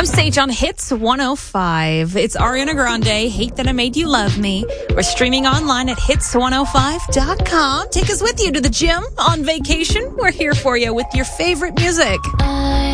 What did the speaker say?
I'm Sage on Hits 105. It's Ariana Grande, Hate That I Made You Love Me. We're streaming online at hits105.com. Take us with you to the gym, on vacation. We're here for you with your favorite music.